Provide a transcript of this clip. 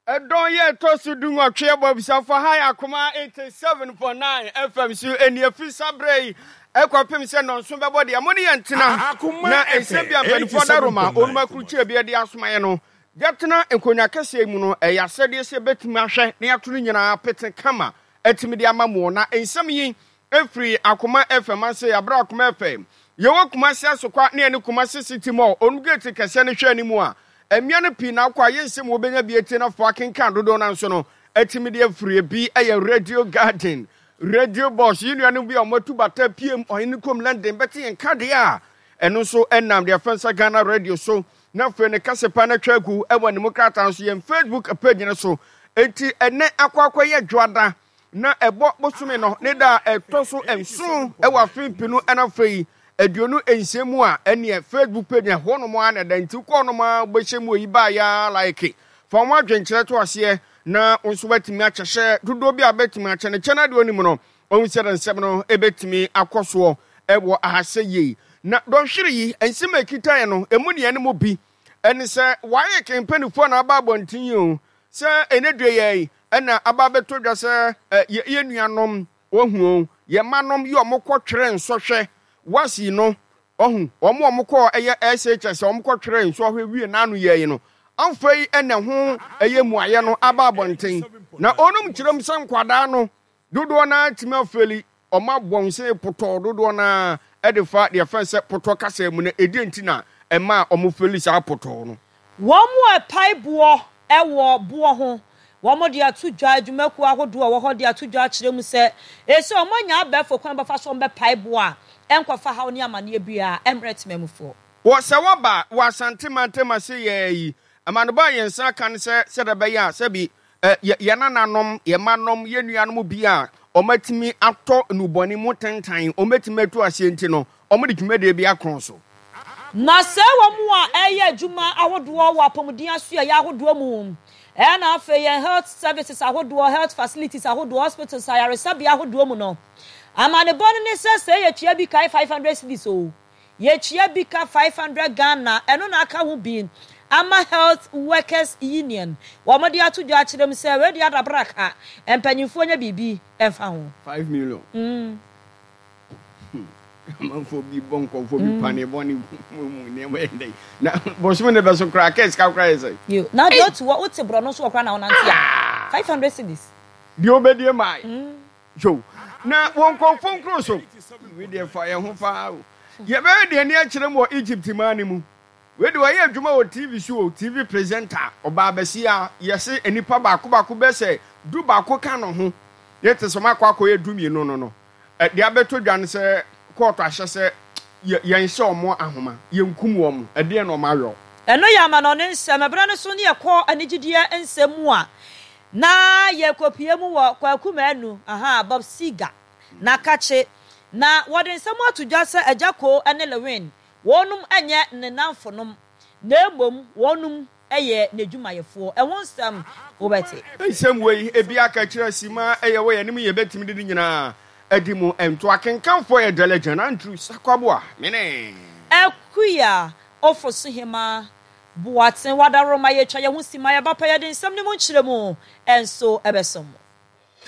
Don't yet toss to do a chair bob so for high Akuma 87.9 FM so any official bray. Equipim send on some body money and tina na Sabia for the Roma on my culture be the Asmayano. Gatana and Konakase Muno, a Yasadia bet masha near Tulina Pet Kama, Etimidia Mamona, and some ye every Akuma FM and say a Brock FM. You walk myself so quite near Nukumasi City Mall, on get to Cassanish anymore. A miana pina quiet some will be a beaten of fucking candle don ansono, Etimidia free be a radio garden. Radio boss, you know, be on Motu Bata PM or in London, Betty and Kadia. And also, Enam, the offense Ghana radio. So, now for the Casapana Tragu, Ewan Democrats, and Facebook opinion. So, 80 and net aqua Joada. Now a bot Bosumeno, Neda, a torso and soon, Ewa Film Pino and a free. A Diono and Semua, and your Facebook page, one and then 2 corner, Bishemu Ibaya like it. From what drink to us here. Na unsweti match share do be a bet match and channel do anymore on 77 e bet me akoso e wo ahase yi na don hwiri and se makita no emuni ene mo bi ene se why campaign for na aba bontin yi se enedwe yi na aba beto dwa se ye nuanom ohu ye manom ye omokotwere nsohwe wasi no ohu omokọ eye SHS omokotwere nso hwe wie na anu ye no Amfrey ene ho eye muaye no aba abonten na onum kirem san kwada no dodo na timi afeli omabon se poto dodo na edefa de fense poto kasa mu na edi na ema omofeli sa poto no wo mu paibo ewo bo ho wo mo de atudwa adwumaku ahodo wo ho de atudwa kirem se ese omanya abefo kwan bafa so mbe paibo a enkwafa ha oni amane bia emret memufo wo se wo ba wa santimantema se ye Amanoba yensa kan se da beya se bi ye nananom ye manom ye nuanom bia omatimi ato nuboni mu tentan omatimi atu asenti no omudi dwumade bia kron so na se wo mu a eye adwuma ahodo wo apomuden aso ya ahodo mu na afa ye health services ahodo health facilities ahodo hospitals ayaresa bia ahodo mu no amanebo ne se ye tua bi kai 500 cedis o ye tua bi ka 500 Ghana eno na aka ho bi Ama Health Workers Union. Wamadi atudwa achirem se we di adabraka empanyimfo nya bibi emfa ho 5 million. Manfo bi bonko fo bi pane boni mu ne wende. Na bosimo ne beso kra case ka kra ese. You. Na do to what bro no so kra na wonante a 500 cedis. Di obedie mai. Jo. Na won konfon kro so. We dey fire ho fa. Ye be de ne achirem wo Egypt mani mu. We do aye adwuma o TV show TV presenter oba besia yese enipa baako be se du baako ka no ho yete so makwa akoye du mienu no de abeto dwan se court ahye se yen hye omo ahoma yenkum wo mo de no mayo eno ya ma no ne nsem ebra ne so ne yakọ anigidie ensemu a na ye kopie mu wo kwakuma anu Bob Siga na kache na wode nsemu atudwa se ajako ene lewin wonum enye ne namfonom na emom wonum eye nedwumayefo ewonsam obete ensem wei ebi aka kira sima eye we yanim ye betimi de nyina adimu ento akenkanfo ye delegate Andrew Sakwabo a mene ekuya ofoso hema buaten wadaroma ye twa ye ho sima ye bapa ye de nsam ne mo nkyeremu enso ebesom